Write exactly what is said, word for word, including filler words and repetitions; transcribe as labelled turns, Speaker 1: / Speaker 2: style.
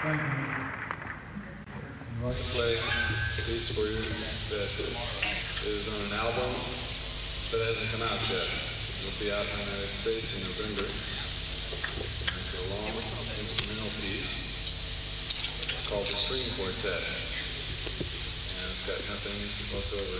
Speaker 1: Thank you.
Speaker 2: I'd like to play a piece for you that is on an album that hasn't come out yet. It'll be out in the United States in November. It's a long instrumental piece called the String Quartet. And it's got nothing whatsoever